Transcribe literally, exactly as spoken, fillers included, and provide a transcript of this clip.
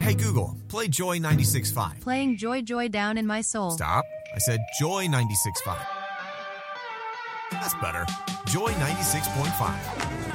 Hey Google, play Joy ninety-six point five. Playing Joy Joy down in my soul. Stop. I said Joy ninety-six point five. That's better. Joy ninety-six point five.